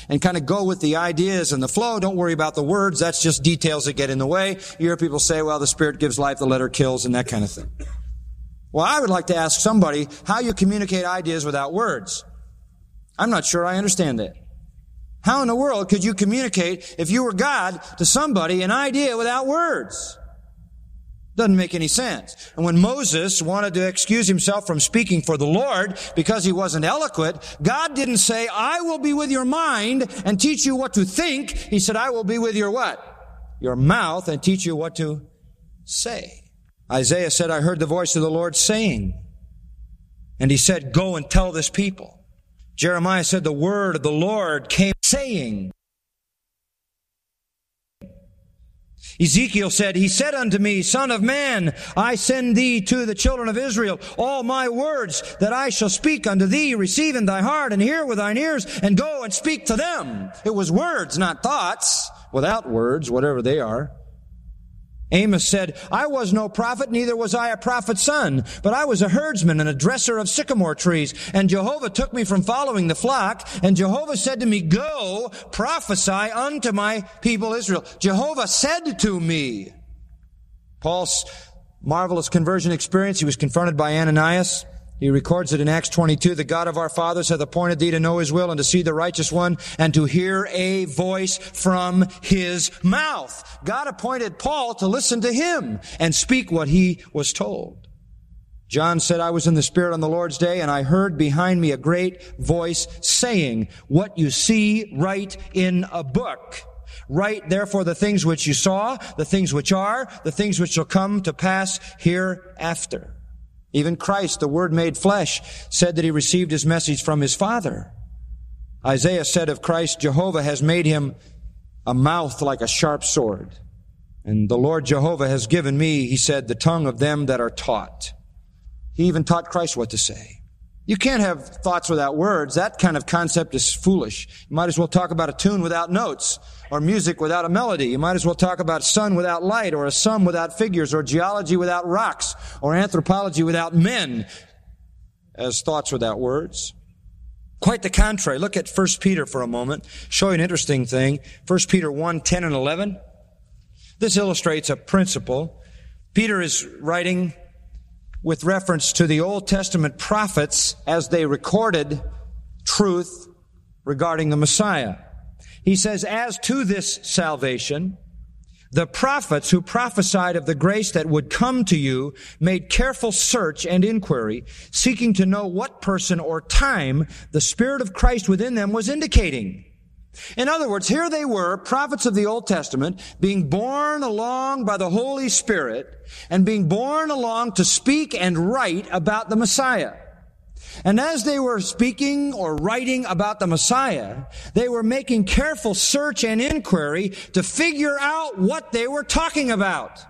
and kind of go with the ideas and the flow. Don't worry about the words. That's just details that get in the way. You hear people say, well, the Spirit gives life, the letter kills, and that kind of thing. Well, I would like to ask somebody how you communicate ideas without words. I'm not sure I understand that. How in the world could you communicate, if you were God, to somebody an idea without words? Doesn't make any sense. And when Moses wanted to excuse himself from speaking for the Lord because he wasn't eloquent, God didn't say, I will be with your mind and teach you what to think. He said, I will be with your what? Your mouth and teach you what to say. Isaiah said, I heard the voice of the Lord saying. And he said, go and tell this people. Jeremiah said, the word of the Lord came saying. Ezekiel said, he said unto me, Son of man, I send thee to the children of Israel. All my words that I shall speak unto thee, receive in thy heart and hear with thine ears, and go and speak to them. It was words, not thoughts. Without words, whatever they are. Amos said, I was no prophet, neither was I a prophet's son, but I was a herdsman and a dresser of sycamore trees. And Jehovah took me from following the flock, and Jehovah said to me, go, prophesy unto my people Israel. Jehovah said to me. Paul's marvelous conversion experience, he was confronted by Ananias. He records it in Acts 22, the God of our fathers hath appointed thee to know his will and to see the righteous one and to hear a voice from his mouth. God appointed Paul to listen to him and speak what he was told. John said, I was in the Spirit on the Lord's day, and I heard behind me a great voice saying, what you see, write in a book. Write therefore the things which you saw, the things which are, the things which shall come to pass hereafter. Even Christ, the Word made flesh, said that he received his message from his Father. Isaiah said of Christ, Jehovah has made him a mouth like a sharp sword. And the Lord Jehovah has given me, he said, the tongue of them that are taught. He even taught Christ what to say. You can't have thoughts without words. That kind of concept is foolish. You might as well talk about a tune without notes, or music without a melody. You might as well talk about sun without light, or a sum without figures, or geology without rocks, or anthropology without men, as thoughts without words. Quite the contrary. Look at 1 Peter for a moment. Show you an interesting thing. 1 Peter 1, 10 and 11. This illustrates a principle. Peter is writing with reference to the Old Testament prophets as they recorded truth regarding the Messiah. He says, as to this salvation, the prophets who prophesied of the grace that would come to you made careful search and inquiry, seeking to know what person or time the Spirit of Christ within them was indicating. In other words, here they were, prophets of the Old Testament, being borne along by the Holy Spirit and being borne along to speak and write about the Messiah. And as they were speaking or writing about the Messiah, they were making careful search and inquiry to figure out what they were talking about.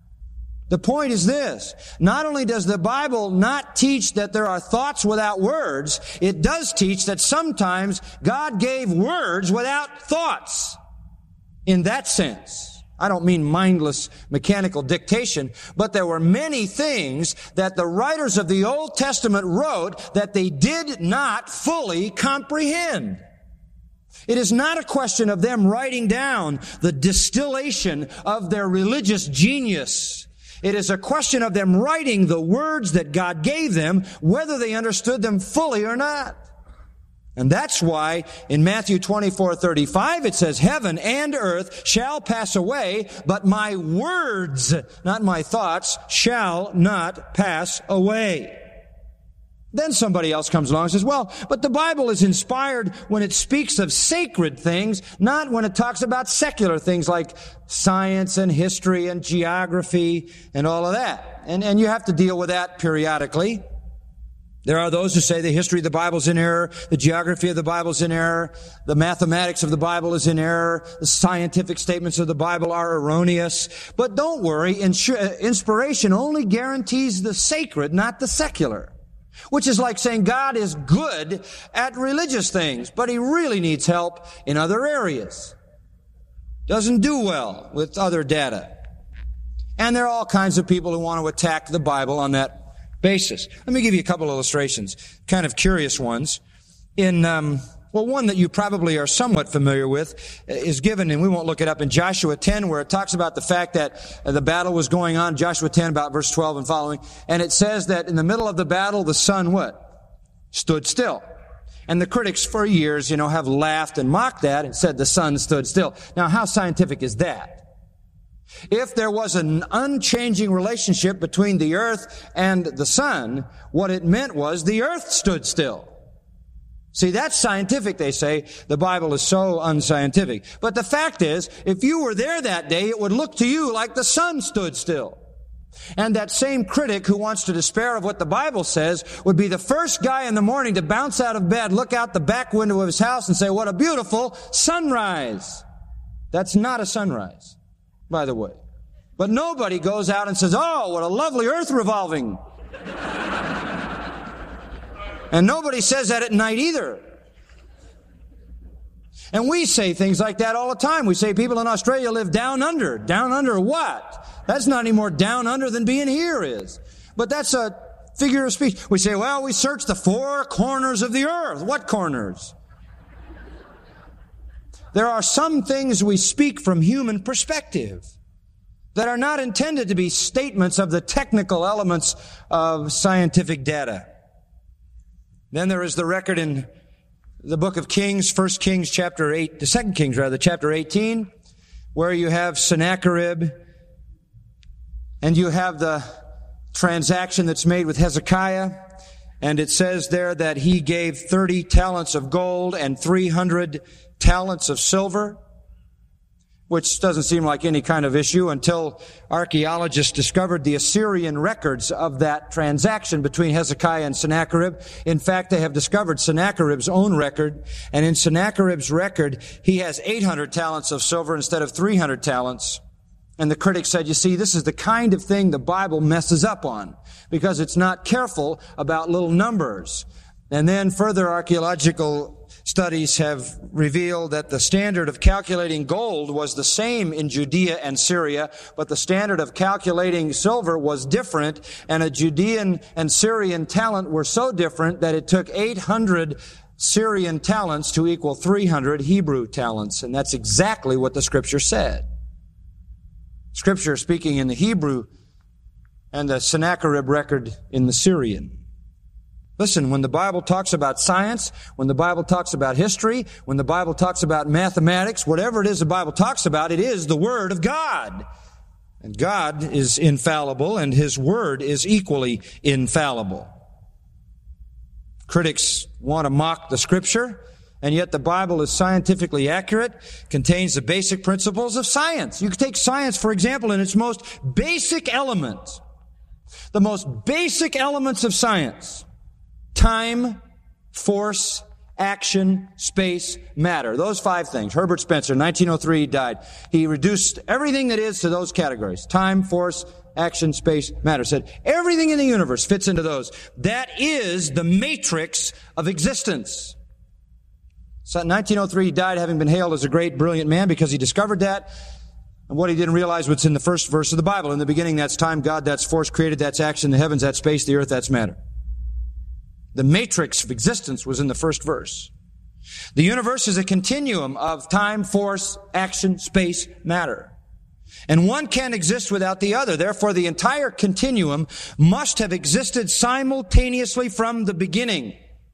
The point is this: not only does the Bible not teach that there are thoughts without words, it does teach that sometimes God gave words without thoughts. In that sense, I don't mean mindless mechanical dictation, but there were many things that the writers of the Old Testament wrote that they did not fully comprehend. It is not a question of them writing down the distillation of their religious genius. It is a question of them writing the words that God gave them, whether they understood them fully or not. And that's why in Matthew 24:35 it says, heaven and earth shall pass away, but my words, not my thoughts, shall not pass away. Then somebody else comes along and says, well, but the Bible is inspired when it speaks of sacred things, not when it talks about secular things like science and history and geography and all of that. And you have to deal with that periodically. There are those who say the history of the Bible is in error, the geography of the Bible is in error, the mathematics of the Bible is in error, the scientific statements of the Bible are erroneous. But don't worry, inspiration only guarantees the sacred, not the secular. Which is like saying God is good at religious things, but he really needs help in other areas. Doesn't do well with other data. And there are all kinds of people who want to attack the Bible on that basis. Let me give you a couple illustrations, kind of curious ones. In Well, one that you probably are somewhat familiar with is given, and we won't look it up, in Joshua 10, where it talks about the fact that the battle was going on, Joshua 10, about verse 12 and following, and it says that in the middle of the battle, the sun what? Stood still. And the critics for years, have laughed and mocked that and said the sun stood still. Now, how scientific is that? If there was an unchanging relationship between the earth and the sun, what it meant was the earth stood still. See, that's scientific, they say. The Bible is so unscientific. But the fact is, if you were there that day, it would look to you like the sun stood still. And that same critic who wants to despair of what the Bible says would be the first guy in the morning to bounce out of bed, look out the back window of his house and say, what a beautiful sunrise. That's not a sunrise, by the way. But nobody goes out and says, oh, what a lovely earth revolving. And nobody says that at night either. And we say things like that all the time. We say people in Australia live down under. Down under what? That's not any more down under than being here is. But that's a figure of speech. We say, well, we search the four corners of the earth. What corners? There are some things we speak from human perspective that are not intended to be statements of the technical elements of scientific data. Then there is the record in the book of Kings, 2 Kings chapter 18, where you have Sennacherib, and you have the transaction that's made with Hezekiah, and it says there that he gave 30 talents of gold and 300 talents of silver, which doesn't seem like any kind of issue until archaeologists discovered the Assyrian records of that transaction between Hezekiah and Sennacherib. In fact, they have discovered Sennacherib's own record, and in Sennacherib's record, he has 800 talents of silver instead of 300 talents. And the critics said, you see, this is the kind of thing the Bible messes up on, because it's not careful about little numbers. And then further archaeological studies have revealed that the standard of calculating gold was the same in Judea and Syria, but the standard of calculating silver was different, and a Judean and Syrian talent were so different that it took 800 Syrian talents to equal 300 Hebrew talents, and that's exactly what the Scripture said. Scripture speaking in the Hebrew and the Sennacherib record in the Syrian. Listen, when the Bible talks about science, when the Bible talks about history, when the Bible talks about mathematics, whatever it is the Bible talks about, it is the Word of God. And God is infallible, and His Word is equally infallible. Critics want to mock the Scripture, and yet the Bible is scientifically accurate, contains the basic principles of science. You can take science, for example, in its most basic element. The most basic elements of science. Time, force, action, space, matter. Those five things. Herbert Spencer, 1903, he died. He reduced everything that is to those categories. Time, force, action, space, matter. Said everything in the universe fits into those. That is the matrix of existence. So in 1903, he died having been hailed as a great, brilliant man because he discovered that. And what he didn't realize was in the first verse of the Bible. In the beginning, that's time, God, that's force, created, that's action, the heavens, that's space, the earth, that's matter. The matrix of existence was in the first verse. The universe is a continuum of time, force, action, space, matter. And one can't exist without the other. Therefore, the entire continuum must have existed simultaneously from the beginning.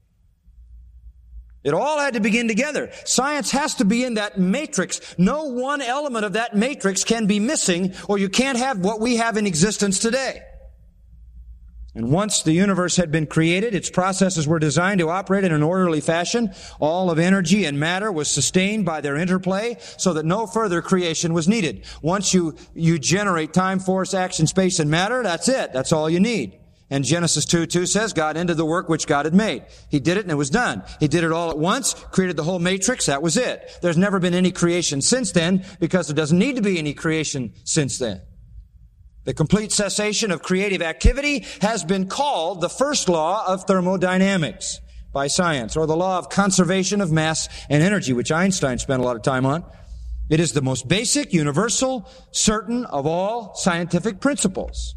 It all had to begin together. Science has to be in that matrix. No one element of that matrix can be missing, or you can't have what we have in existence today. And once the universe had been created, its processes were designed to operate in an orderly fashion. All of energy and matter was sustained by their interplay so that no further creation was needed. Once you generate time, force, action, space, and matter, that's it. That's all you need. And Genesis 2:2 says God ended the work which God had made. He did it and it was done. He did it all at once, created the whole matrix, that was it. There's never been any creation since then because there doesn't need to be any creation since then. The complete cessation of creative activity has been called the first law of thermodynamics by science, or the law of conservation of mass and energy, which Einstein spent a lot of time on. It is the most basic, universal, certain of all scientific principles.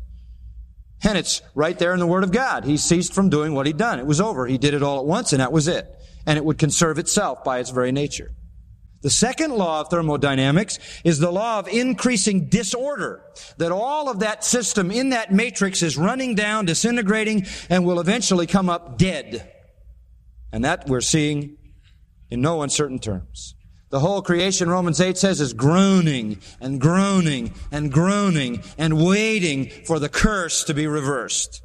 And it's right there in the Word of God. He ceased from doing what he'd done. It was over. He did it all at once, and that was it. and it would conserve itself by its very nature. The second law of thermodynamics is the law of increasing disorder, that all of that system in that matrix is running down, disintegrating, and will eventually come up dead. And that we're seeing in no uncertain terms. The whole creation, Romans 8 says, is groaning and groaning and groaning and waiting for the curse to be reversed.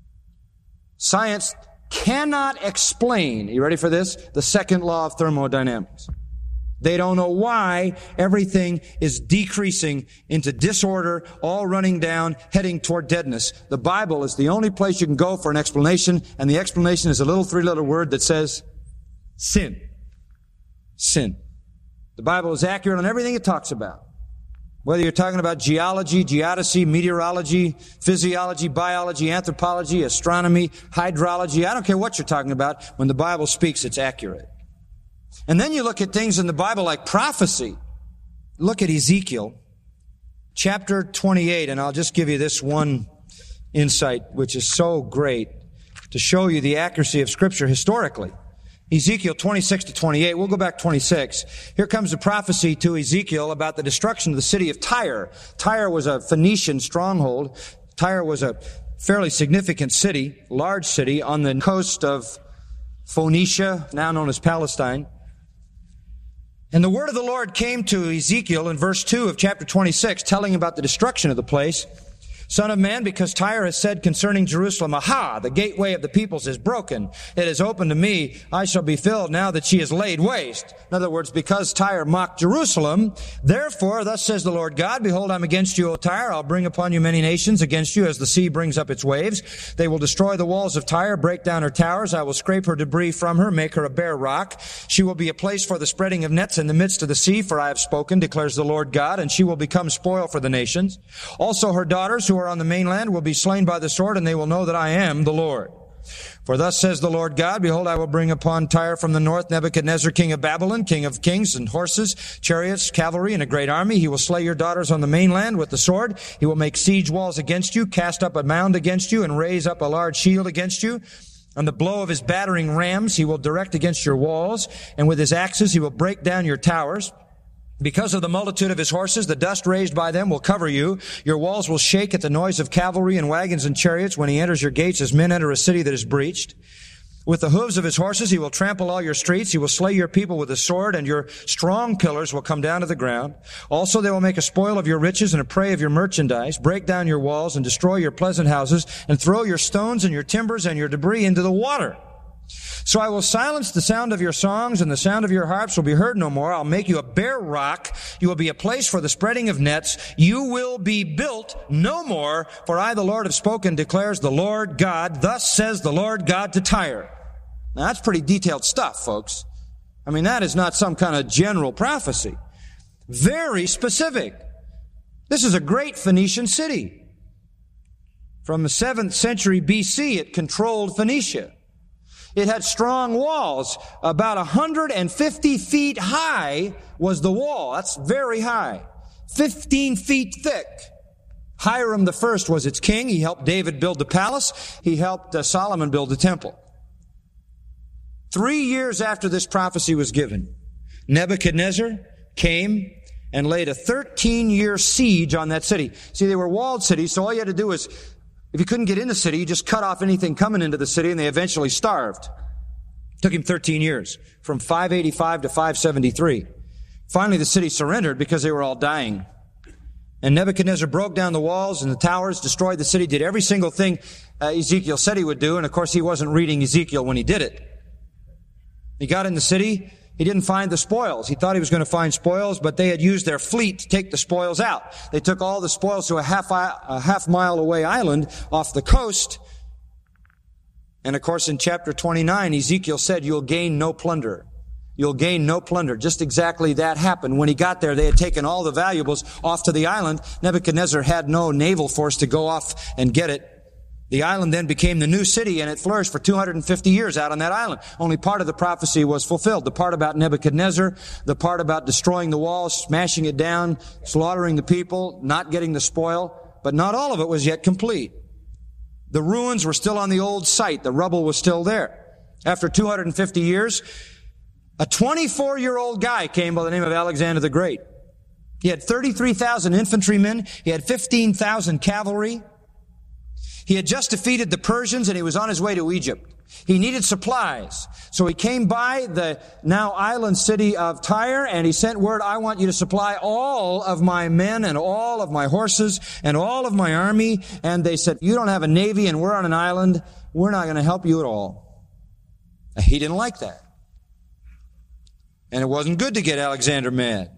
Science cannot explain, you ready for this? The second law of thermodynamics. They don't know why everything is decreasing into disorder, all running down, heading toward deadness. The Bible is the only place you can go for an explanation, and the explanation is a little three-letter word that says sin. Sin. The Bible is accurate on everything it talks about. Whether you're talking about geology, geodesy, meteorology, physiology, biology, anthropology, astronomy, hydrology, I don't care what you're talking about. When the Bible speaks, it's accurate. And then you look at things in the Bible like prophecy. Look at Ezekiel, chapter 28, and I'll just give you this one insight, which is so great to show you the accuracy of Scripture historically. Ezekiel 26 to 28. We'll go back 26. Here comes the prophecy to Ezekiel about the destruction of the city of Tyre. Tyre was a Phoenician stronghold. Tyre was a fairly significant city, large city on the coast of Phoenicia, now known as Palestine. And the word of the Lord came to Ezekiel in verse 2 of chapter 26, telling about the destruction of the place. Son of man, because Tyre has said concerning Jerusalem, aha, the gateway of the peoples is broken. It is open to me. I shall be filled now that she is laid waste. In other words, because Tyre mocked Jerusalem, therefore, thus says the Lord God, behold, I'm against you, O Tyre. I'll bring upon you many nations against you as the sea brings up its waves. They will destroy the walls of Tyre, break down her towers. I will scrape her debris from her, make her a bare rock. She will be a place for the spreading of nets in the midst of the sea, for I have spoken, declares the Lord God, and she will become spoil for the nations. Also her daughters who are on the mainland will be slain by the sword, and they will know that I am the Lord. For thus says the Lord God, behold, I will bring upon Tyre from the north Nebuchadnezzar, king of Babylon, king of kings, and horses, chariots, cavalry, and a great army. He will slay your daughters on the mainland with the sword. He will make siege walls against you, cast up a mound against you, and raise up a large shield against you. On the blow of his battering rams, he will direct against your walls, and with his axes he will break down your towers. Because of the multitude of his horses, the dust raised by them will cover you. Your walls will shake at the noise of cavalry and wagons and chariots when he enters your gates as men enter a city that is breached. With the hooves of his horses, he will trample all your streets. He will slay your people with a sword, and your strong pillars will come down to the ground. Also, they will make a spoil of your riches and a prey of your merchandise, break down your walls and destroy your pleasant houses, and throw your stones and your timbers and your debris into the water. So I will silence the sound of your songs, and the sound of your harps will be heard no more. I'll make you a bare rock. You will be a place for the spreading of nets. You will be built no more, for I, the Lord, have spoken, declares the Lord God. Thus says the Lord God to Tyre. Now that's pretty detailed stuff, folks. I mean, that is not some kind of general prophecy. Very specific. This is a great Phoenician city. From the 7th century BC, it controlled Phoenicia. It had strong walls. About 150 feet high was the wall. That's very high. 15 feet thick. Hiram the First was its king. He helped David build the palace. He helped Solomon build the temple. 3 years after this prophecy was given, Nebuchadnezzar came and laid a 13-year siege on that city. See, they were walled cities, so all you had to do was, if you couldn't get in the city, you just cut off anything coming into the city, and they eventually starved. It took him 13 years, from 585 to 573. Finally, the city surrendered because they were all dying. And Nebuchadnezzar broke down the walls and the towers, destroyed the city, did every single thing Ezekiel said he would do, and of course he wasn't reading Ezekiel when he did it. He got in the city. He didn't find the spoils. He thought he was going to find spoils, but they had used their fleet to take the spoils out. They took all the spoils to a half mile away island off the coast. And of course, in chapter 29, Ezekiel said, you'll gain no plunder. You'll gain no plunder. Just exactly that happened. When he got there, they had taken all the valuables off to the island. Nebuchadnezzar had no naval force to go off and get it. The island then became the new city, and it flourished for 250 years out on that island. Only part of the prophecy was fulfilled. The part about Nebuchadnezzar, the part about destroying the walls, smashing it down, slaughtering the people, not getting the spoil, but not all of it was yet complete. The ruins were still on the old site. The rubble was still there. After 250 years, A 24-year-old guy came by the name of Alexander the Great. He had 33,000 infantrymen. He had 15,000 cavalry. He had just defeated the Persians and he was on his way to Egypt. He needed supplies. So he came by the now island city of Tyre and he sent word, I want you to supply all of my men and all of my horses and all of my army. And they said, you don't have a navy and we're on an island. We're not going to help you at all. He didn't like that. And it wasn't good to get Alexander mad.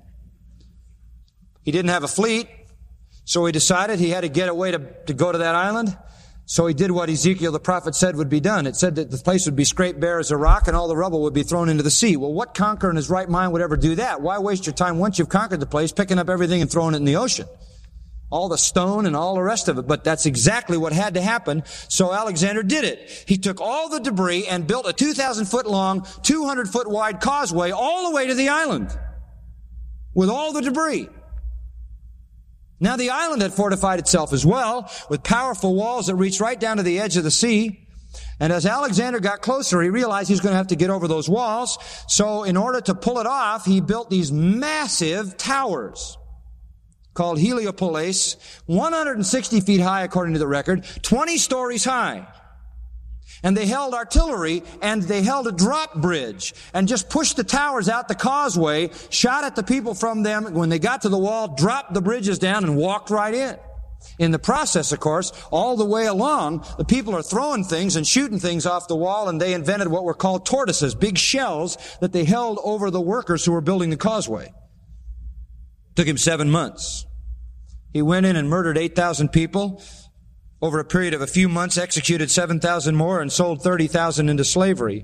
He didn't have a fleet, so he decided he had to get a way to go to that island. So he did what Ezekiel the prophet said would be done. It said that the place would be scraped bare as a rock and all the rubble would be thrown into the sea. Well, what conqueror in his right mind would ever do that? Why waste your time once you've conquered the place picking up everything and throwing it in the ocean? All the stone and all the rest of it. But that's exactly what had to happen. So Alexander did it. He took all the debris and built a 2,000-foot long, 200-foot wide causeway all the way to the island with all the debris. Now the island had fortified itself as well with powerful walls that reached right down to the edge of the sea. And as Alexander got closer, he realized he was going to have to get over those walls. So in order to pull it off, he built these massive towers called Heliopolis, 160 feet high according to the record, 20 stories high. And they held artillery and they held a drop bridge and just pushed the towers out the causeway, shot at the people from them. When they got to the wall, dropped the bridges down and walked right in. In the process, of course, all the way along, the people are throwing things and shooting things off the wall, and they invented what were called tortoises, big shells that they held over the workers who were building the causeway. Took him 7 months. He went in and murdered 8,000 people. Over a period of a few months, executed 7,000 more and sold 30,000 into slavery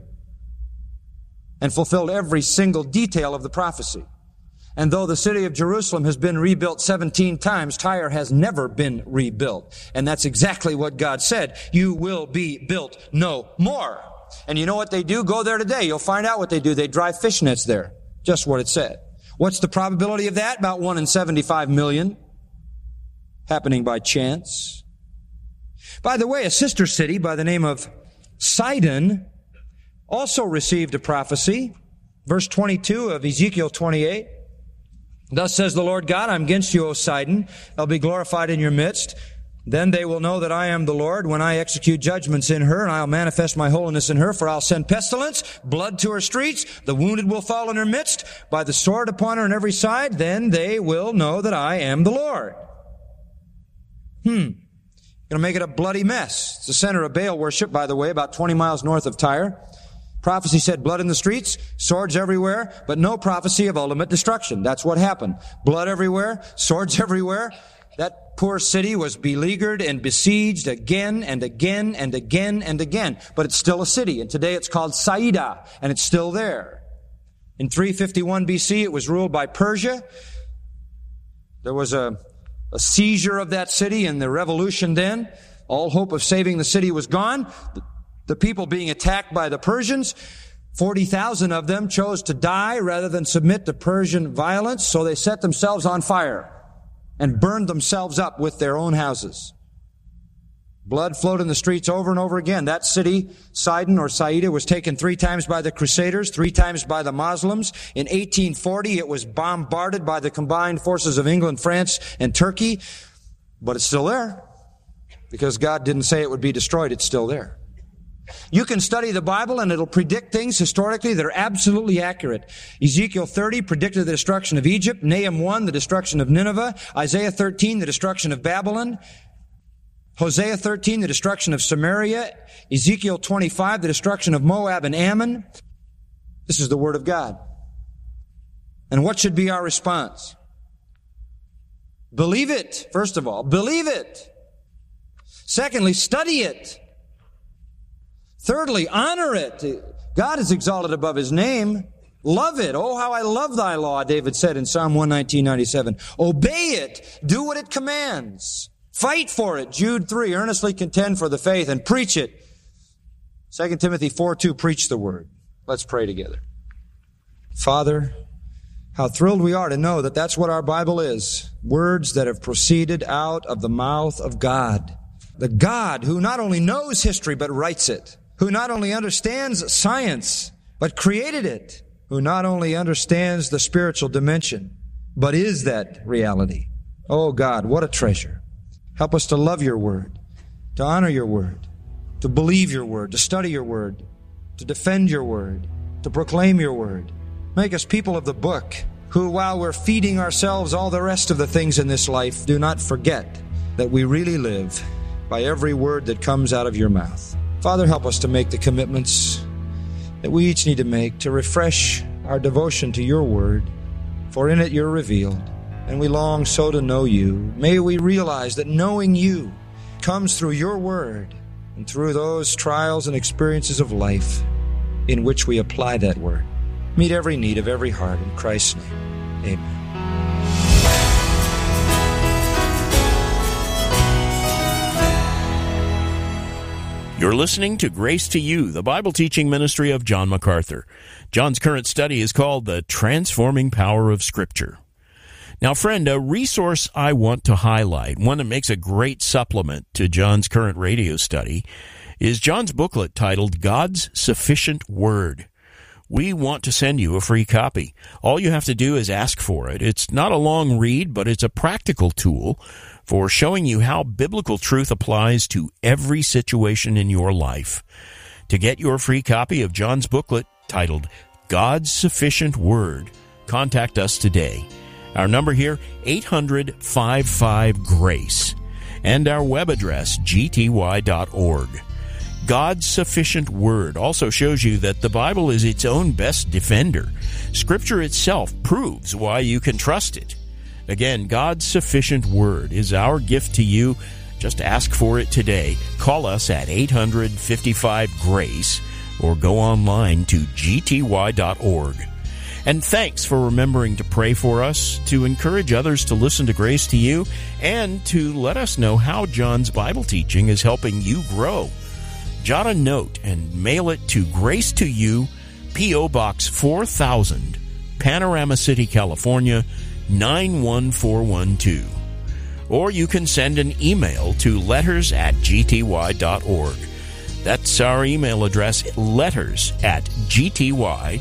and fulfilled every single detail of the prophecy. And though the city of Jerusalem has been rebuilt 17 times, Tyre has never been rebuilt. And that's exactly what God said. You will be built no more. And you know what they do? Go there today. You'll find out what they do. They drive fishnets there. Just what it said. What's the probability of that? About 1 in 75 million. Happening by chance. By the way, a sister city by the name of Sidon also received a prophecy. Verse 22 of Ezekiel 28. Thus says the Lord God, I'm against you, O Sidon. I'll be glorified in your midst. Then they will know that I am the Lord when I execute judgments in her, and I'll manifest my holiness in her, for I'll send pestilence, blood to her streets, the wounded will fall in her midst, by the sword upon her on every side. Then they will know that I am the Lord. Going to make it a bloody mess. It's the center of Baal worship, by the way, about 20 miles north of Tyre. Prophecy said blood in the streets, swords everywhere, but no prophecy of ultimate destruction. That's what happened. Blood everywhere, swords everywhere. That poor city was beleaguered and besieged again and again and again and again. But it's still a city, and today it's called Saida, and it's still there. In 351 BC, it was ruled by Persia. There was a seizure of that city in the revolution then. All hope of saving the city was gone. The people being attacked by the Persians, 40,000 of them chose to die rather than submit to Persian violence, so they set themselves on fire and burned themselves up with their own houses. Blood flowed in the streets over and over again. That city, Sidon or Saida, was taken 3 times by the Crusaders, 3 times by the Muslims. In 1840, it was bombarded by the combined forces of England, France, and Turkey. But it's still there. Because God didn't say it would be destroyed, it's still there. You can study the Bible and it'll predict things historically that are absolutely accurate. Ezekiel 30 predicted the destruction of Egypt. Nahum 1, the destruction of Nineveh. Isaiah 13, the destruction of Babylon. Hosea 13, the destruction of Samaria. Ezekiel 25, the destruction of Moab and Ammon. This is the Word of God. And what should be our response? Believe it, first of all. Believe it. Secondly, study it. Thirdly, honor it. God is exalted above His name. Love it. Oh, how I love thy law, David said in Psalm 119:97. Obey it. Do what it commands. Fight for it. Jude 3, earnestly contend for the faith and preach it. 2 Timothy 4:2, preach the word. Let's pray together. Father, how thrilled we are to know that that's what our Bible is. Words that have proceeded out of the mouth of God. The God who not only knows history but writes it. Who not only understands science but created it. who not only understands the spiritual dimension, but is that reality. Oh God, what a treasure. Help us to love your word, to honor your word, to believe your word, to study your word, to defend your word, to proclaim your word. Make us people of the book who, while we're feeding ourselves all the rest of the things in this life, do not forget that we really live by every word that comes out of your mouth. Father, help us to make the commitments that we each need to make to refresh our devotion to your word, for in it you're revealed, and we long so to know you. May we realize that knowing you comes through your word and through those trials and experiences of life in which we apply that word. Meet every need of every heart in Christ's name. Amen. You're listening to Grace to You, the Bible teaching ministry of John MacArthur. John's current study is called The Transforming Power of Scripture. Now, friend, a resource I want to highlight, one that makes a great supplement to John's current radio study, is John's booklet titled God's Sufficient Word. We want to send you a free copy. All you have to do is ask for it. It's not a long read, but it's a practical tool for showing you how biblical truth applies to every situation in your life. To get your free copy of John's booklet titled God's Sufficient Word, contact us today. Our number here, 800-55-GRACE, and our web address, gty.org. God's Sufficient Word also shows you that the Bible is its own best defender. Scripture itself proves why you can trust it. Again, God's Sufficient Word is our gift to you. Just ask for it today. Call us at 800-55-GRACE or go online to gty.org. And thanks for remembering to pray for us, to encourage others to listen to Grace to You, and to let us know how John's Bible teaching is helping you grow. Jot a note and mail it to Grace to You, P.O. Box 4000, Panorama City, California, 91412. Or you can send an email to letters@gty.org. That's our email address, letters@gty.org.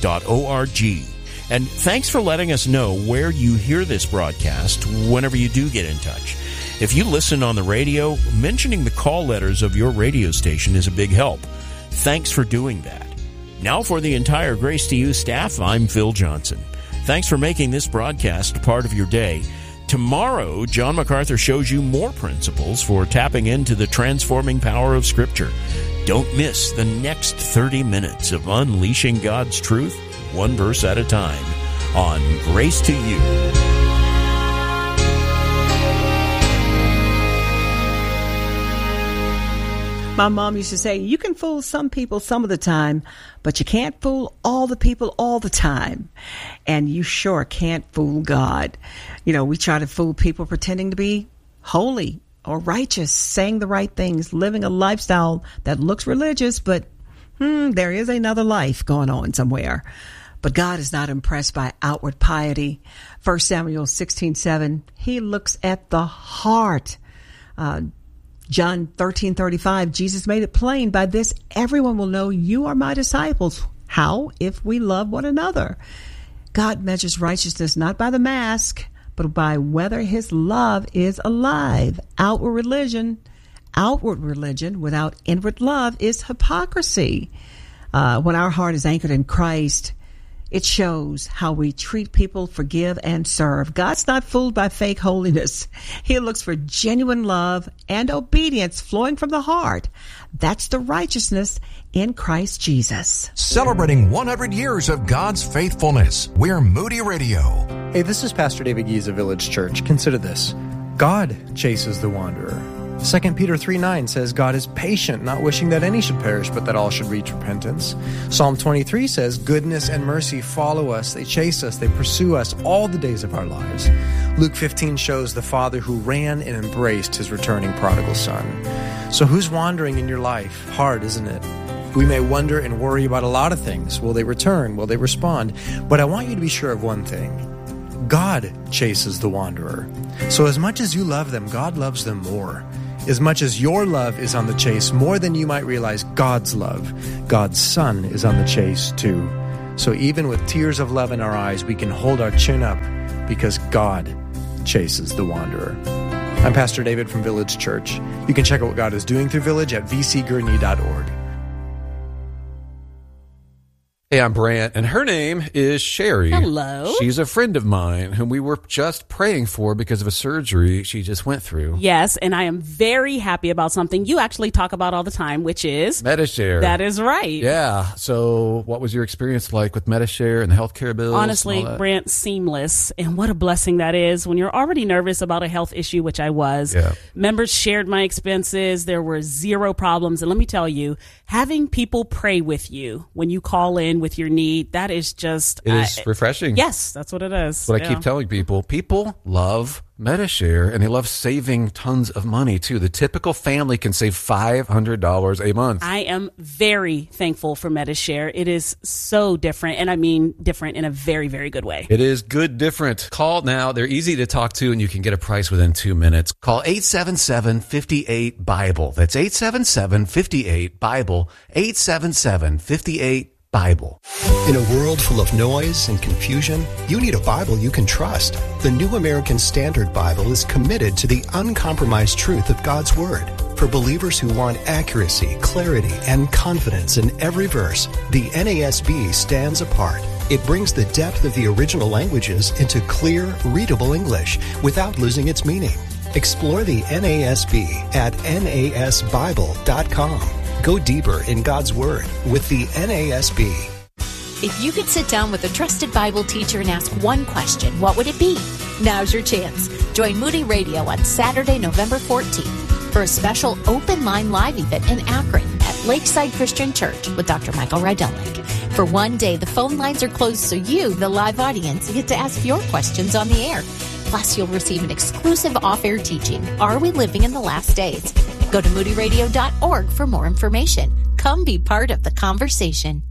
And thanks for letting us know where you hear this broadcast whenever you do get in touch. If you listen on the radio, mentioning the call letters of your radio station is a big help. Thanks for doing that. Now for the entire Grace to You staff, I'm Phil Johnson. Thanks for making this broadcast part of your day. Tomorrow, John MacArthur shows you more principles for tapping into the transforming power of Scripture. Don't miss the next 30 minutes of unleashing God's truth, one verse at a time, on Grace to You. My mom used to say, you can fool some people some of the time, but you can't fool all the people all the time. And you sure can't fool God. You know, we try to fool people pretending to be holy or righteous, saying the right things, living a lifestyle that looks religious, but there is another life going on somewhere. But God is not impressed by outward piety. 1 Samuel 16:7, He looks at the heart. John 13:35, Jesus made it plain, by this everyone will know you are my disciples. How? If we love one another. God measures righteousness not by the mask, but by whether his love is alive. Outward religion without inward love is hypocrisy. When our heart is anchored in Christ, it shows how we treat people, forgive, and serve. God's not fooled by fake holiness. He looks for genuine love and obedience flowing from the heart. That's the righteousness in Christ Jesus. Celebrating 100 years of God's faithfulness. We're Moody Radio. Hey, this is Pastor David Gies of Village Church. Consider this. God chases the wanderer. 2 Peter 3:9 says God is patient, not wishing that any should perish, but that all should reach repentance. Psalm 23 says goodness and mercy follow us, they chase us, they pursue us all the days of our lives. Luke 15 shows the father who ran and embraced his returning prodigal son. So who's wandering in your life? Hard, isn't it? We may wonder and worry about a lot of things. Will they return? Will they respond? But I want you to be sure of one thing. God chases the wanderer. So as much as you love them, God loves them more. As much as your love is on the chase, more than you might realize, God's love, God's Son, is on the chase too. So even with tears of love in our eyes, we can hold our chin up because God chases the wanderer. I'm Pastor David from Village Church. You can check out what God is doing through Village at vcgurney.org. Hey, I'm Brant, and her name is Sherry. Hello. She's a friend of mine whom we were just praying for because of a surgery she just went through. Yes, and I am very happy about something you actually talk about all the time, which is Medi-Share. That is right. Yeah. So what was your experience like with Medi-Share and the healthcare bills? Honestly, Brant, seamless. And what a blessing that is when you're already nervous about a health issue, which I was. Yeah. Members shared my expenses. There were zero problems. And let me tell you, having people pray with you when you call in with your need, that is just... It is refreshing. Yes, that's what it is. What I keep telling people. People love Medi-Share, and they love saving tons of money, too. The typical family can save $500 a month. I am very thankful for Medi-Share. It is so different, and I mean different in a very, very good way. It is good different. Call now. They're easy to talk to, and you can get a price within 2 minutes. Call 877-58-BIBLE. That's 877-58-BIBLE. 877-58-BIBLE. In a world full of noise and confusion, you need a Bible you can trust. The New American Standard Bible is committed to the uncompromised truth of God's Word. For believers who want accuracy, clarity, and confidence in every verse, the NASB stands apart. It brings the depth of the original languages into clear, readable English without losing its meaning. Explore the NASB at nasbible.com. Go deeper in God's Word with the NASB. If you could sit down with a trusted Bible teacher and ask one question, what would it be? Now's your chance. Join Moody Radio on Saturday, November 14th for a special open line live event in Akron at Lakeside Christian Church with Dr. Michael Rydelick. For one day, the phone lines are closed so you, the live audience, get to ask your questions on the air. Plus, you'll receive an exclusive off-air teaching, Are We Living in the Last Days? Go to moodyradio.org for more information. Come be part of the conversation.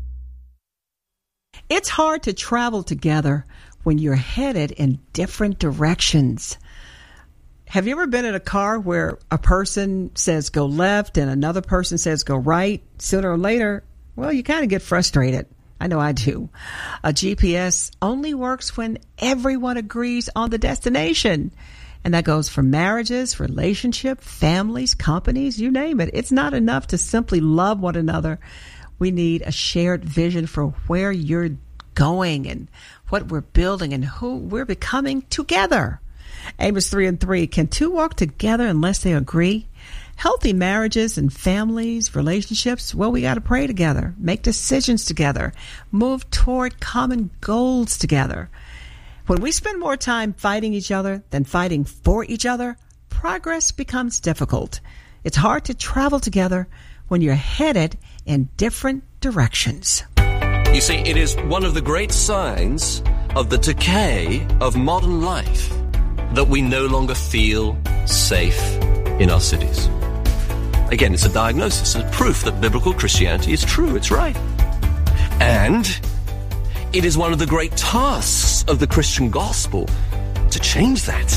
It's hard to travel together when you're headed in different directions. Have you ever been in a car where a person says go left and another person says go right? Sooner or later, well, you kind of get frustrated. I know I do. A GPS only works when everyone agrees on the destination. And that goes for marriages, relationships, families, companies, you name it. It's not enough to simply love one another. We need a shared vision for where you're going and what we're building and who we're becoming together. Amos 3:3, can two walk together unless they agree? Healthy marriages and families, relationships, well, we got to pray together, make decisions together, move toward common goals together. When we spend more time fighting each other than fighting for each other, progress becomes difficult. It's hard to travel together when you're headed in different directions. You see, it is one of the great signs of the decay of modern life that we no longer feel safe in our cities. Again, it's a diagnosis, a proof that biblical Christianity is true, it's right. And it is one of the great tasks of the Christian gospel to change that.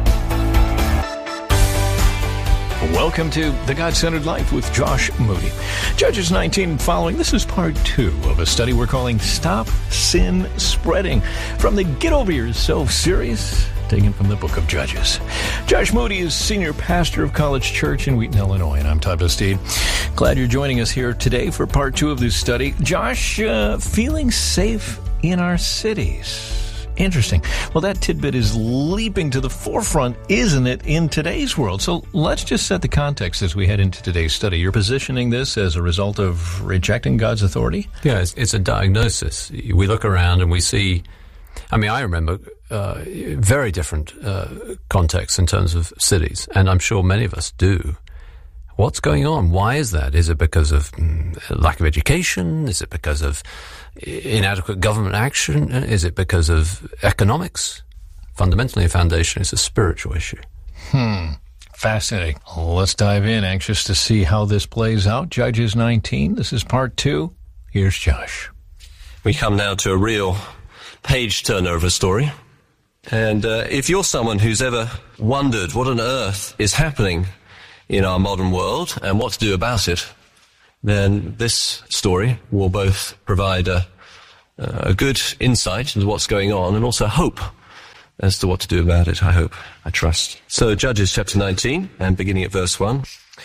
Welcome to The God-Centered Life with Josh Moody. Judges 19 and following, this is part 2 of a study we're calling Stop Sin Spreading, from the Get Over Yourself series, taken from the book of Judges. Josh Moody is senior pastor of College Church in Wheaton, Illinois, and I'm Todd Bastide. Glad you're joining us here today for part 2 of this study. Josh, feeling safe in our cities. Interesting. Well, that tidbit is leaping to the forefront, isn't it, in today's world? So let's just set the context as we head into today's study. You're positioning this as a result of rejecting God's authority? Yeah, it's a diagnosis. We look around and we see, I remember very different contexts in terms of cities, and I'm sure many of us do. What's going on? Why is that? Is it because of lack of education? Is it because of inadequate government action? Is it because of economics? Fundamentally, a foundation is a spiritual issue. Fascinating. Let's dive in. Anxious to see how this plays out. Judges 19. This is part 2. Here's Josh. We come now to a real page-turner of a story. And if you're someone who's ever wondered what on earth is happening in our modern world and what to do about it, then this story will both provide a a good insight into what's going on, and also hope as to what to do about it, I hope, I trust. So Judges chapter 19, and beginning at verse 1.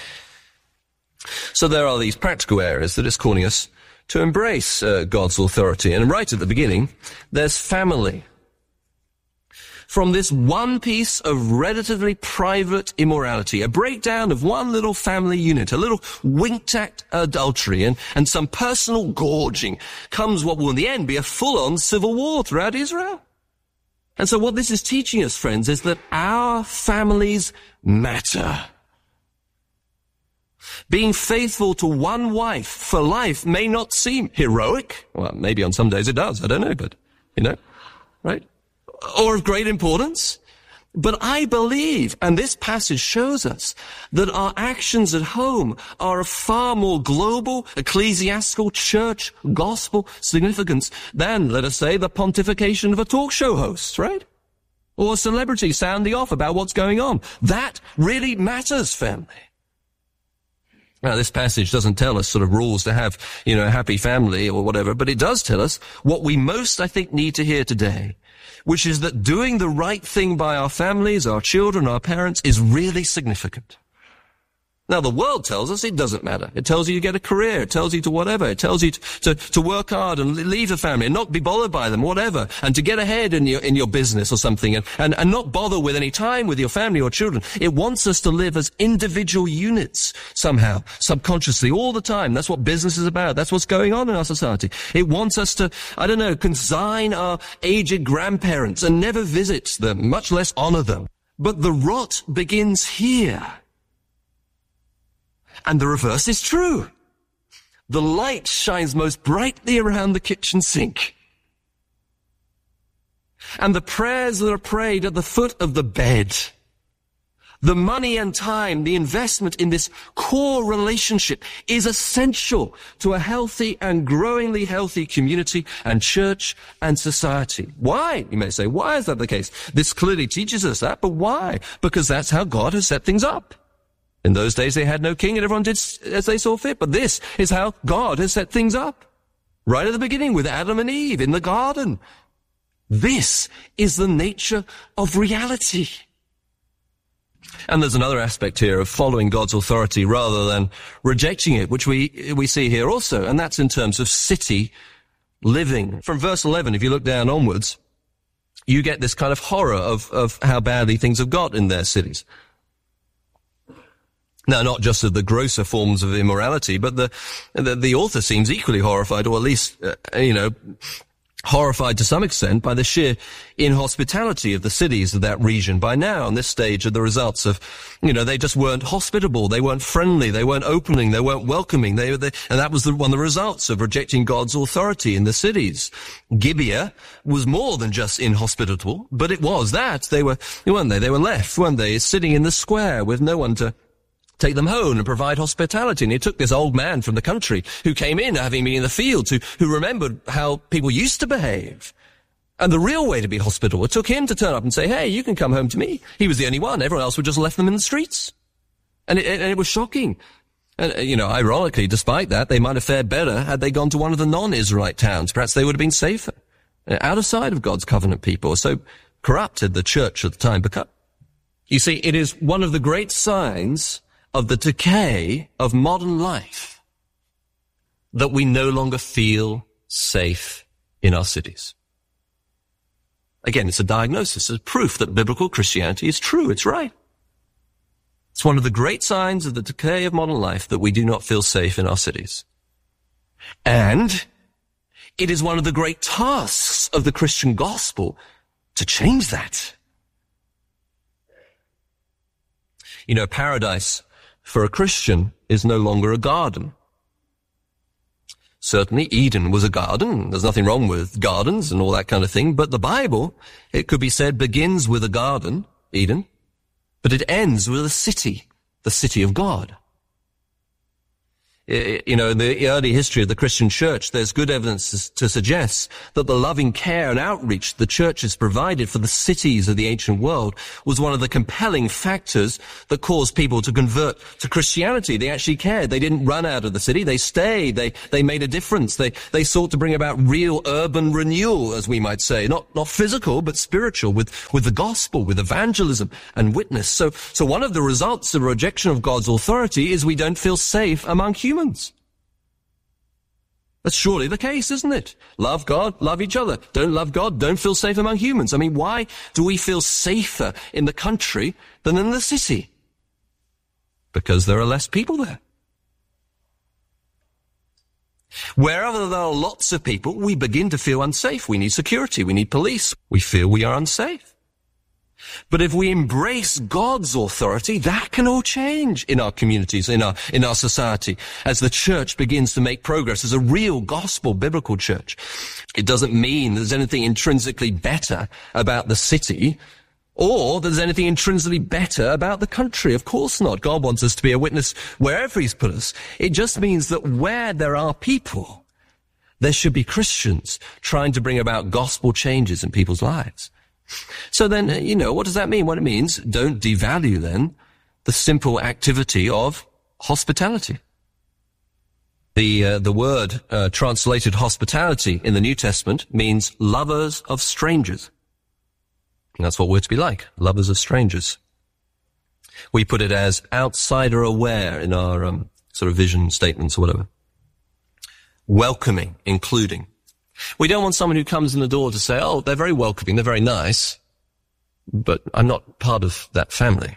So there are these practical areas that it's calling us to embrace God's authority. And right at the beginning, there's family. From this one piece of relatively private immorality, a breakdown of one little family unit, a little winked-at adultery and some personal gorging, comes what will in the end be a full-on civil war throughout Israel. And so what this is teaching us, friends, is that our families matter. Being faithful to one wife for life may not seem heroic. Well, maybe on some days it does. I don't know, but, right? Or of great importance. But I believe, and this passage shows us, that our actions at home are of far more global, ecclesiastical, church, gospel significance than, let us say, the pontification of a talk show host, right? Or a celebrity sounding off about what's going on. That really matters, family. Now, this passage doesn't tell us sort of rules to have, a happy family or whatever, but it does tell us what we most, I think, need to hear today, which is that doing the right thing by our families, our children, our parents is really significant. Now, the world tells us it doesn't matter. It tells you to get a career. It tells you to whatever. It tells you to work hard and leave the family and not be bothered by them, whatever, and to get ahead in your business or something and not bother with any time with your family or children. It wants us to live as individual units somehow, subconsciously, all the time. That's what business is about. That's what's going on in our society. It wants us to, consign our aged grandparents and never visit them, much less honor them. But the rot begins here. And the reverse is true. The light shines most brightly around the kitchen sink. And the prayers that are prayed at the foot of the bed, the money and time, the investment in this core relationship is essential to a healthy and growingly healthy community and church and society. Why? You may say, why is that the case? This clearly teaches us that, but why? Because that's how God has set things up. In those days, they had no king and everyone did as they saw fit. But this is how God has set things up. Right at the beginning with Adam and Eve in the garden. This is the nature of reality. And there's another aspect here of following God's authority rather than rejecting it, which we see here also. And that's in terms of city living. From verse 11, if you look down onwards, you get this kind of horror of how badly things have got in their cities. Now, not just of the grosser forms of immorality, but the author seems equally horrified, or at least, horrified to some extent by the sheer inhospitality of the cities of that region. By now, on this stage, are the results of, they just weren't hospitable, they weren't friendly, they weren't opening, they weren't welcoming, and that was one of the results of rejecting God's authority in the cities. Gibeah was more than just inhospitable, but it was that. They were left, weren't they, sitting in the square with no one to take them home and provide hospitality. And he took this old man from the country who came in, having been in the fields, who remembered how people used to behave. And the real way to be hospitable, it took him to turn up and say, hey, you can come home to me. He was the only one. Everyone else would just left them in the streets. And it was shocking. And, ironically, despite that, they might have fared better had they gone to one of the non-Israelite towns. Perhaps they would have been safer. Out of sight of God's covenant people. So corrupt had the church at the time become. You see, it is one of the great signs of the decay of modern life that we no longer feel safe in our cities. Again, it's a diagnosis, it's proof that biblical Christianity is true, it's right. It's one of the great signs of the decay of modern life that we do not feel safe in our cities. And it is one of the great tasks of the Christian gospel to change that. Paradise for a Christian is no longer a garden. Certainly, Eden was a garden. There's nothing wrong with gardens and all that kind of thing. But the Bible, it could be said, begins with a garden, Eden, but it ends with a city, the city of God. In the early history of the Christian church, there's good evidence to suggest that the loving care and outreach the churches provided for the cities of the ancient world was one of the compelling factors that caused people to convert to Christianity. They actually cared. They didn't run out of the city. They stayed. They made a difference. They sought to bring about real urban renewal, as we might say, not physical, but spiritual, with the gospel, with evangelism and witness. So one of the results of rejection of God's authority is we don't feel safe among humans. That's surely the case, isn't it? Love God, love each other. Don't love God, don't feel safe among humans. I mean, why do we feel safer in the country than in the city? Because there are less people there. Wherever there are lots of people, we begin to feel unsafe. We need security, we need police. We feel we are unsafe. But if we embrace God's authority, that can all change in our communities, in our society, as the church begins to make progress as a real gospel biblical church. It doesn't mean there's anything intrinsically better about the city, or there's anything intrinsically better about the country. Of course not. God wants us to be a witness wherever He's put us. It just means that where there are people, there should be Christians trying to bring about gospel changes in people's lives. So then, what does that mean? What it means, don't devalue then the simple activity of hospitality. The word translated hospitality in the New Testament means lovers of strangers. And that's what we're to be like, lovers of strangers. We put it as outsider aware in our sort of vision statements or whatever. Welcoming, including. We don't want someone who comes in the door to say, oh, they're very welcoming, they're very nice, but I'm not part of that family.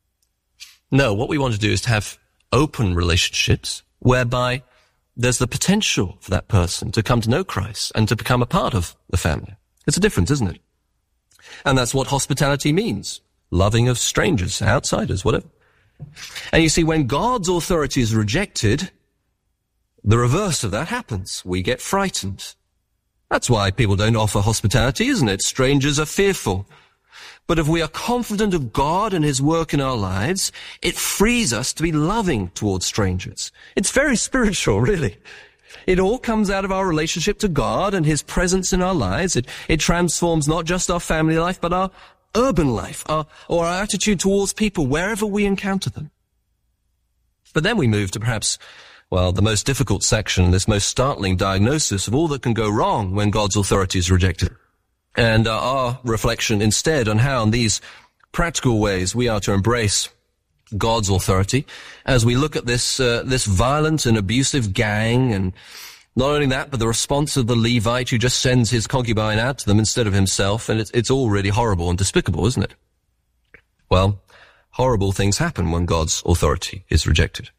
No, what we want to do is to have open relationships whereby there's the potential for that person to come to know Christ and to become a part of the family. It's a difference, isn't it? And that's what hospitality means. Loving of strangers, outsiders, whatever. And you see, when God's authority is rejected, the reverse of that happens. We get frightened. That's why people don't offer hospitality, isn't it? Strangers are fearful. But if we are confident of God and His work in our lives, it frees us to be loving towards strangers. It's very spiritual, really. It all comes out of our relationship to God and His presence in our lives. It transforms not just our family life, but our urban life, or our attitude towards people wherever we encounter them. But then we move to perhaps the most difficult section, this most startling diagnosis of all that can go wrong when God's authority is rejected. And our reflection instead on how in these practical ways we are to embrace God's authority as we look at this violent and abusive gang, and not only that, but the response of the Levite who just sends his concubine out to them instead of himself, and it's all really horrible and despicable, isn't it? Well, horrible things happen when God's authority is rejected.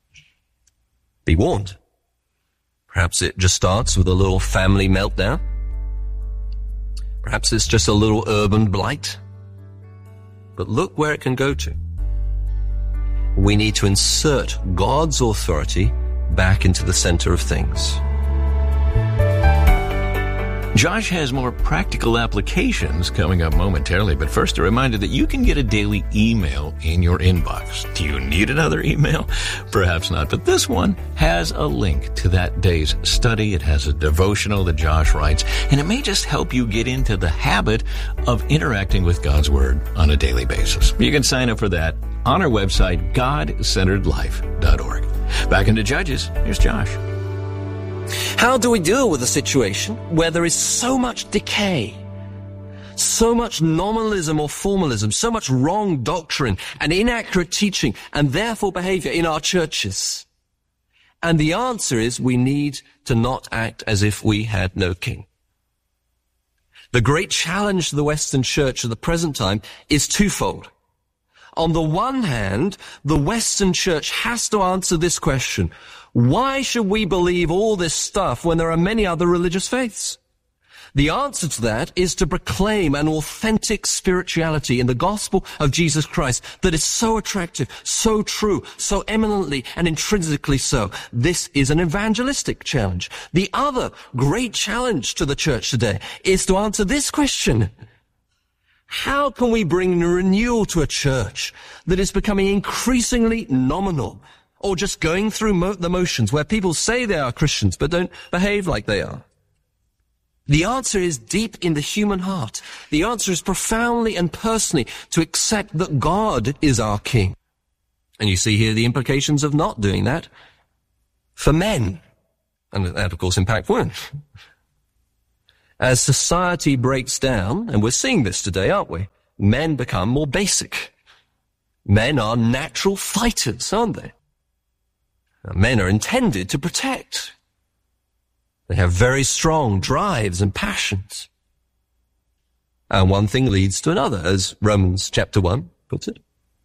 Be warned. Perhaps it just starts with a little family meltdown. Perhaps it's just a little urban blight. But look where it can go to. We need to insert God's authority back into the center of things. Josh has more practical applications coming up momentarily, but first a reminder that you can get a daily email in your inbox. Do you need another email? Perhaps not, but this one has a link to that day's study. It has a devotional that Josh writes, and it may just help you get into the habit of interacting with God's Word on a daily basis. You can sign up for that on our website, godcenteredlife.org. Back into Judges, here's Josh. How do we deal with a situation where there is so much decay, so much nominalism or formalism, so much wrong doctrine and inaccurate teaching and therefore behavior in our churches? And the answer is we need to not act as if we had no king. The great challenge to the Western church of the present time is twofold. On the one hand, the Western church has to answer this question: why should we believe all this stuff when there are many other religious faiths? The answer to that is to proclaim an authentic spirituality in the gospel of Jesus Christ that is so attractive, so true, so eminently and intrinsically so. This is an evangelistic challenge. The other great challenge to the church today is to answer this question: how can we bring renewal to a church that is becoming increasingly nominal, or just going through the motions, where people say they are Christians but don't behave like they are? The answer is deep in the human heart. The answer is profoundly and personally to accept that God is our King. And you see here the implications of not doing that for men. And that, of course, impacts women. As society breaks down, and we're seeing this today, aren't we? Men become more basic. Men are natural fighters, aren't they? Men are intended to protect. They have very strong drives and passions. And one thing leads to another, as Romans chapter 1 puts it.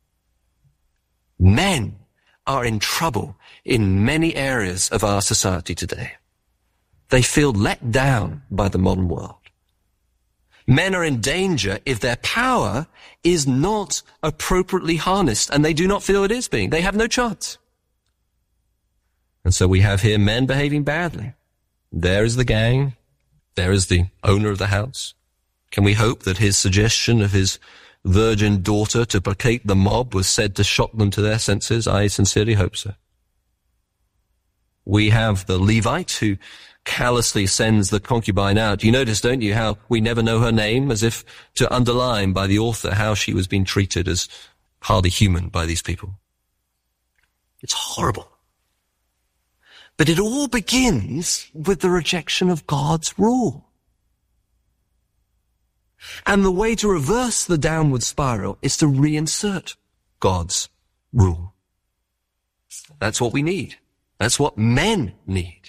Men are in trouble in many areas of our society today. They feel let down by the modern world. Men are in danger if their power is not appropriately harnessed, and they do not feel it is being. They have no chance. And so we have here men behaving badly. There is the gang. There is the owner of the house. Can we hope that his suggestion of his virgin daughter to placate the mob was said to shock them to their senses? I sincerely hope so. We have the Levite who callously sends the concubine out. You notice, don't you, how we never know her name, as if to underline by the author how she was being treated as hardly human by these people. It's horrible. But it all begins with the rejection of God's rule. And the way to reverse the downward spiral is to reinsert God's rule. That's what we need. That's what men need.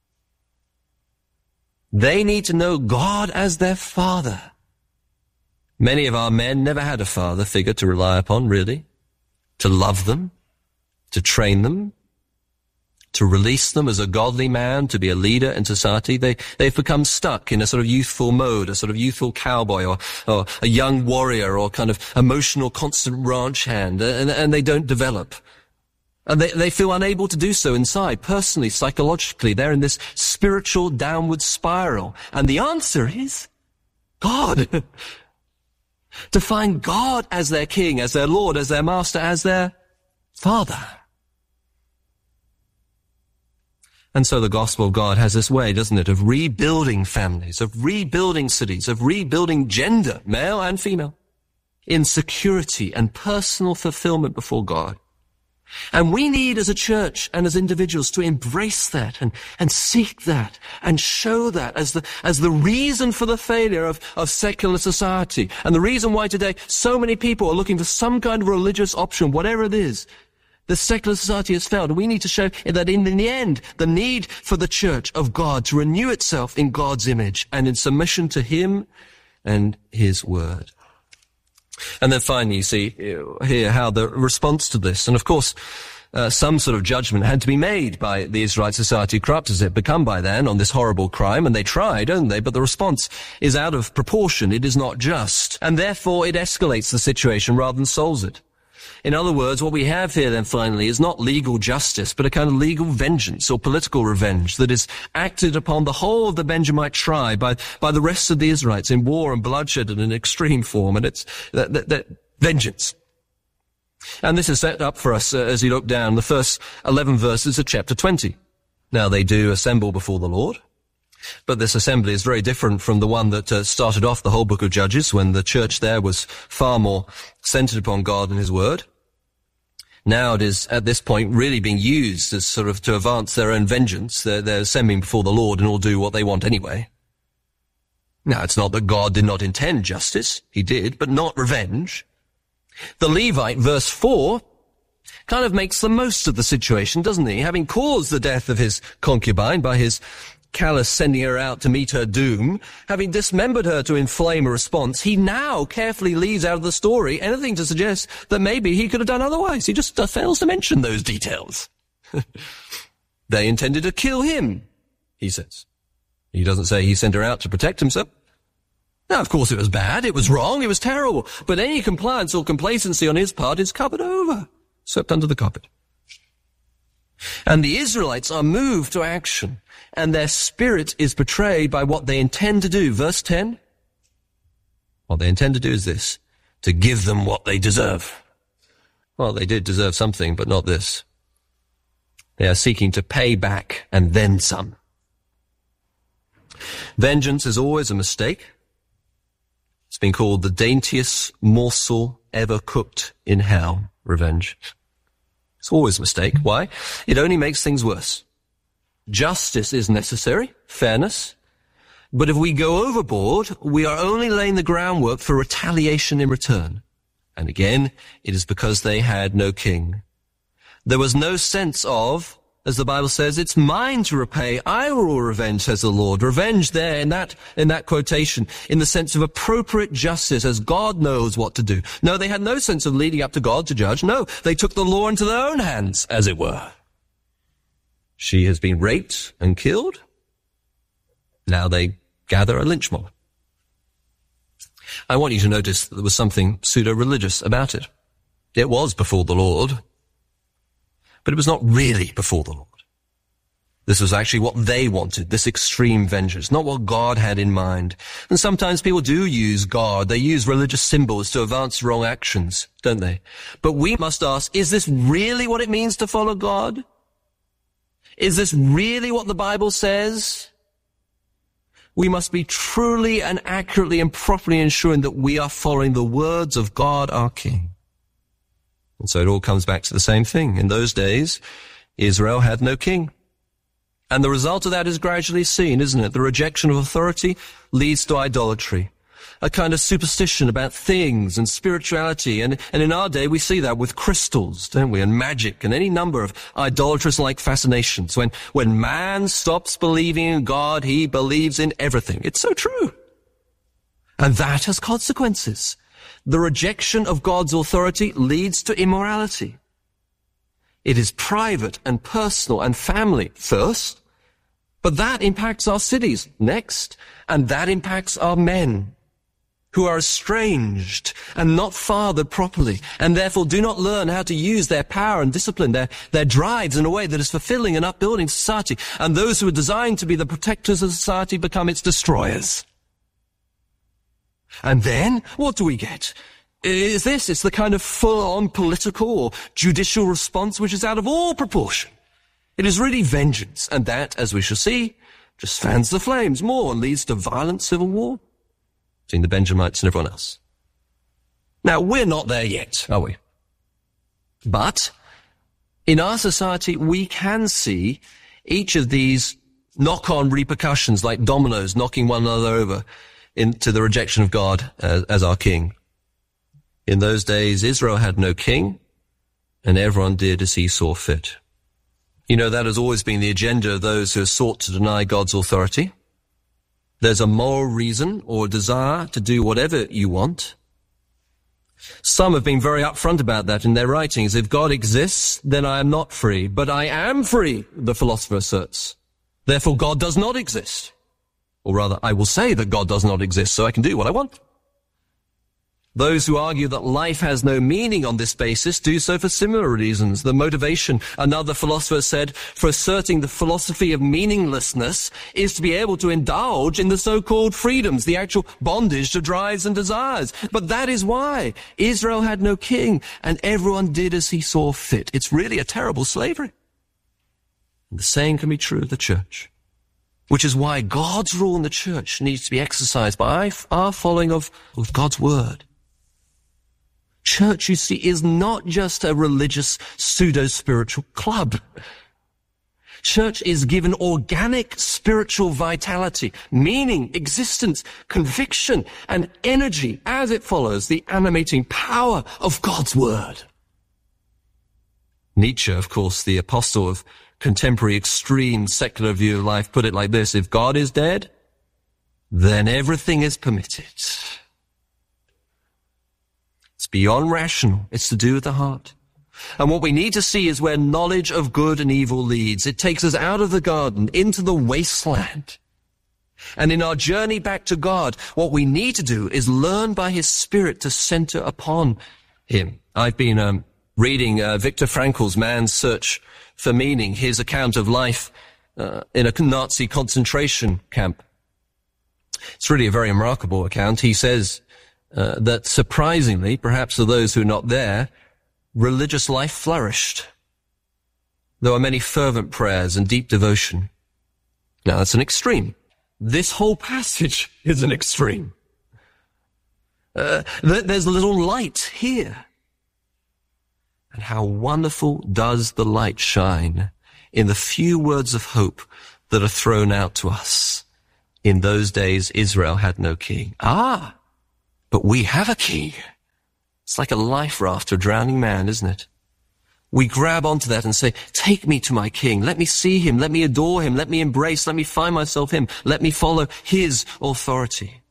They need to know God as their father. Many of our men never had a father figure to rely upon, really, to love them, to train them, to release them as a godly man, to be a leader in society. They've become stuck in a sort of youthful mode, a sort of youthful cowboy or a young warrior or kind of emotional constant ranch hand, and they don't develop. And they feel unable to do so inside, personally, psychologically. They're in this spiritual downward spiral. And the answer is God. To find God as their King, as their Lord, as their Master, as their Father. And so the gospel of God has this way, doesn't it, of rebuilding families, of rebuilding cities, of rebuilding gender, male and female, in security and personal fulfillment before God. And we need as a church and as individuals to embrace that and seek that and show that as the reason for the failure of secular society, and the reason why today so many people are looking for some kind of religious option, whatever it is. The secular society has failed. We need to show that in the end, the need for the church of God to renew itself in God's image and in submission to Him and His Word. And then finally, you see here how the response to this, and of course, some sort of judgment had to be made by the Israelite society, corrupt as it had become by then, on this horrible crime, and they tried, don't they? But the response is out of proportion. It is not just, and therefore it escalates the situation rather than solves it. In other words, what we have here then finally is not legal justice, but a kind of legal vengeance or political revenge that is acted upon the whole of the Benjamite tribe by the rest of the Israelites in war and bloodshed in an extreme form, and it's that vengeance. And this is set up for us as you look down the first 11 verses of chapter 20. Now they do assemble before the Lord. But this assembly is very different from the one that started off the whole book of Judges, when the church there was far more centered upon God and His Word. Now it is, at this point, really being used as sort of to advance their own vengeance. They're assembling before the Lord and will do what they want anyway. Now, it's not that God did not intend justice. He did, but not revenge. The Levite, verse 4, kind of makes the most of the situation, doesn't he? Having caused the death of his concubine by his callous sending her out to meet her doom, having dismembered her to inflame a response, he now carefully leaves out of the story anything to suggest that maybe he could have done otherwise. He just fails to mention those details. They intended to kill him, he says. He doesn't say he sent her out to protect himself. Now, of course, it was bad, it was wrong, it was terrible, but any compliance or complacency on his part is covered over, swept under the carpet. And the Israelites are moved to action, and their spirit is betrayed by what they intend to do. Verse 10, what they intend to do is this, to give them what they deserve. Well, they did deserve something, but not this. They are seeking to pay back and then some. Vengeance is always a mistake. It's been called the daintiest morsel ever cooked in hell, revenge. It's always a mistake. Why? It only makes things worse. Justice is necessary, fairness. But if we go overboard, we are only laying the groundwork for retaliation in return. And again, it is because they had no king. There was no sense of, as the Bible says, it's mine to repay, I will revenge, says the Lord. Revenge there in that quotation, in the sense of appropriate justice, as God knows what to do. No, they had no sense of leading up to God to judge. No, they took the law into their own hands, as it were. She has been raped and killed. Now they gather a lynch mob. I want you to notice that there was something pseudo-religious about it. It was before the Lord, but it was not really before the Lord. This was actually what they wanted, this extreme vengeance, not what God had in mind. And sometimes people do use God. They use religious symbols to advance wrong actions, don't they? But we must ask, is this really what it means to follow God? Is this really what the Bible says? We must be truly and accurately and properly ensuring that we are following the words of God our King. And so it all comes back to the same thing. In those days, Israel had no king. And the result of that is gradually seen, isn't it? The rejection of authority leads to idolatry, a kind of superstition about things and spirituality. And in our day, we see that with crystals, don't we? And magic and any number of idolatrous-like fascinations. When man stops believing in God, he believes in everything. It's so true. And that has consequences. The rejection of God's authority leads to immorality. It is private and personal and family first, but that impacts our cities next, and that impacts our men who are estranged and not fathered properly, and therefore do not learn how to use their power and discipline, their drives in a way that is fulfilling and upbuilding society. And those who are designed to be the protectors of society become its destroyers. And then, what do we get? It's the kind of full-on political or judicial response which is out of all proportion. It is really vengeance, and that, as we shall see, just fans the flames more and leads to violent civil war between the Benjamites and everyone else. Now, we're not there yet, are we? But in our society, we can see each of these knock-on repercussions like dominoes knocking one another over into the rejection of God as our king. In those days, Israel had no king, and everyone did as he saw fit. You know, that has always been the agenda of those who have sought to deny God's authority. There's a moral reason or desire to do whatever you want. Some have been very upfront about that in their writings. If God exists, then I am not free. But I am free, the philosopher asserts. Therefore, God does not exist. Or rather, I will say that God does not exist, so I can do what I want. Those who argue that life has no meaning on this basis do so for similar reasons. The motivation, another philosopher said, for asserting the philosophy of meaninglessness is to be able to indulge in the so-called freedoms, the actual bondage to drives and desires. But that is why Israel had no king, and everyone did as he saw fit. It's really a terrible slavery. And the same can be true of the church, which is why God's rule in the church needs to be exercised by our following of God's word. Church, you see, is not just a religious pseudo-spiritual club. Church is given organic spiritual vitality, meaning, existence, conviction, and energy as it follows the animating power of God's word. Nietzsche, of course, the apostle of contemporary extreme secular view of life, put it like this: if God is dead, then everything is permitted. It's beyond rational. It's to do with the heart. And what we need to see is where knowledge of good and evil leads. It takes us out of the garden into the wasteland. And in our journey back to God, what we need to do is learn by his Spirit to center upon him. I've been reading Viktor Frankl's Man's Search for Meaning, his account of life in a Nazi concentration camp. It's really a very remarkable account. He says that surprisingly, perhaps to those who are not there, religious life flourished. There are many fervent prayers and deep devotion. Now, that's an extreme. This whole passage is an extreme. There's little light here. And how wonderful does the light shine in the few words of hope that are thrown out to us. In those days, Israel had no king. But we have a king. It's like a life raft to a drowning man, isn't it? We grab onto that and say, take me to my king. Let me see him. Let me adore him. Let me embrace. Let me find myself him. Let me follow his authority.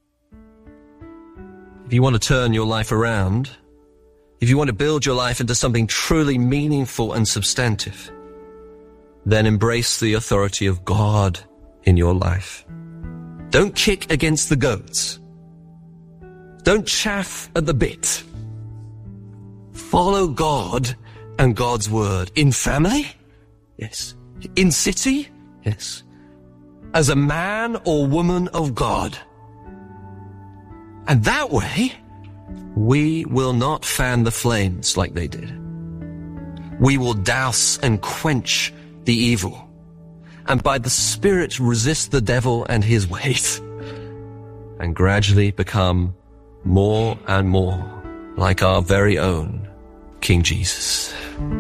If you want to turn your life around, if you want to build your life into something truly meaningful and substantive, then embrace the authority of God in your life. Don't kick against the goats. Don't chaff at the bit. Follow God and God's word. In family? Yes. In city? Yes. As a man or woman of God. And that way, we will not fan the flames like they did. We will douse and quench the evil, and by the Spirit resist the devil and his ways, and gradually become more and more like our very own King Jesus.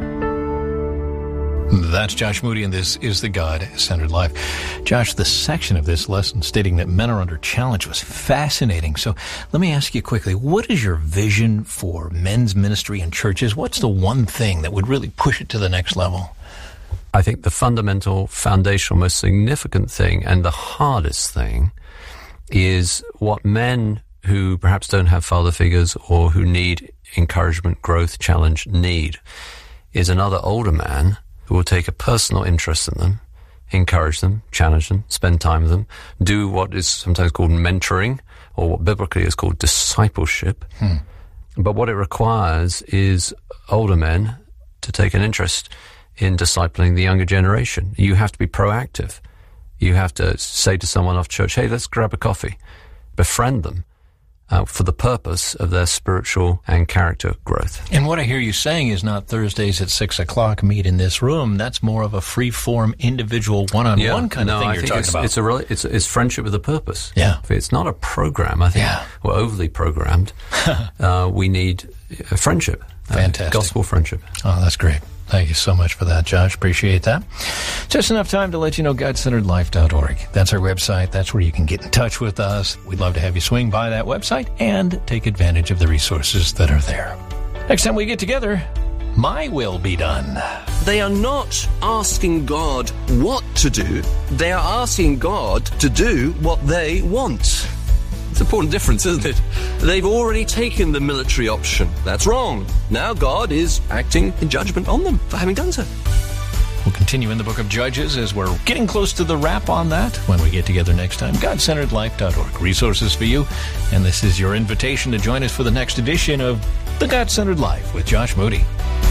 That's Josh Moody, and this is the God-Centered Life. Josh, the section of this lesson stating that men are under challenge was fascinating. So let me ask you quickly, what is your vision for men's ministry in churches? What's the one thing that would really push it to the next level? I think the fundamental, foundational, most significant thing and the hardest thing is what men who perhaps don't have father figures or who need encouragement, growth, challenge, need is another older man who will take a personal interest in them, encourage them, challenge them, spend time with them, do what is sometimes called mentoring or what biblically is called discipleship. But what it requires is older men to take an interest in discipling the younger generation. You have to be proactive. You have to say to someone off church, hey, let's grab a coffee. Befriend them for the purpose of their spiritual and character growth. And what I hear you saying is not Thursdays at 6 o'clock, meet in this room. That's more of a free-form, individual, one-on-one kind of thing you're talking about. It's friendship with a purpose. Yeah. It's not a program. I think we're overly programmed. We need friendship. Fantastic. Gospel friendship. Oh, that's great. Thank you so much for that, Josh. Appreciate that. Just enough time to let you know GodCenteredLife.org. That's our website. That's where you can get in touch with us. We'd love to have you swing by that website and take advantage of the resources that are there. Next time we get together, my will be done. They are not asking God what to do. They are asking God to do what they want. It's an important difference, isn't it? They've already taken the military option. That's wrong. Now God is acting in judgment on them for having done so. We'll continue in the book of Judges as we're getting close to the wrap on that when we get together next time. GodCenteredLife.org. Resources for you. And this is your invitation to join us for the next edition of The God-Centered Life with Josh Moody.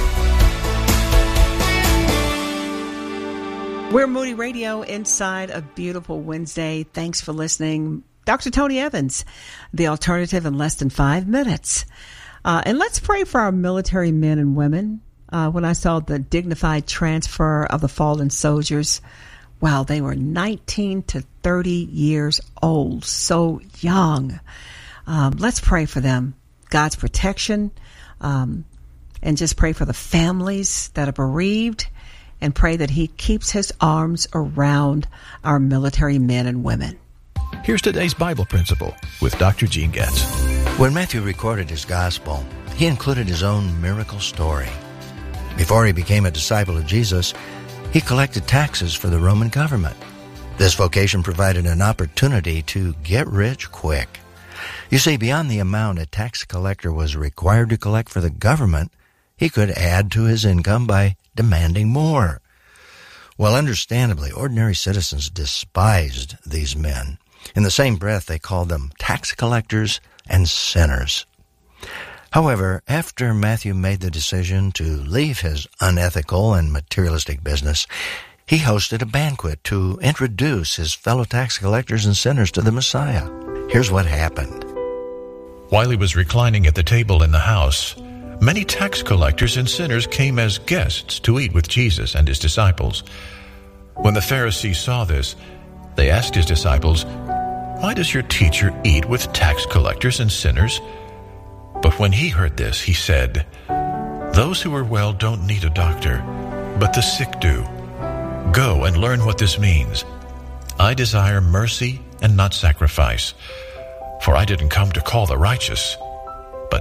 We're Moody Radio inside a beautiful Wednesday. Thanks for listening. Dr. Tony Evans, The Alternative in Less Than 5 Minutes. And let's pray for our military men and women. When I saw the dignified transfer of the fallen soldiers, wow, they were 19 to 30 years old, so young. Let's pray for them, God's protection, and just pray for the families that are bereaved, and pray that He keeps His arms around our military men and women. Here's today's Bible principle with Dr. Gene Getz. When Matthew recorded his gospel, he included his own miracle story. Before he became a disciple of Jesus, he collected taxes for the Roman government. This vocation provided an opportunity to get rich quick. You see, beyond the amount a tax collector was required to collect for the government, he could add to his income by demanding more. Well, understandably, ordinary citizens despised these men. In the same breath, they called them tax collectors and sinners. However, after Matthew made the decision to leave his unethical and materialistic business, he hosted a banquet to introduce his fellow tax collectors and sinners to the Messiah. Here's what happened. While he was reclining at the table in the house, many tax collectors and sinners came as guests to eat with Jesus and his disciples. When the Pharisees saw this, they asked his disciples, "Why does your teacher eat with tax collectors and sinners?" But when he heard this, he said, "Those who are well don't need a doctor, but the sick do. Go and learn what this means. I desire mercy and not sacrifice, for I didn't come to call the righteous,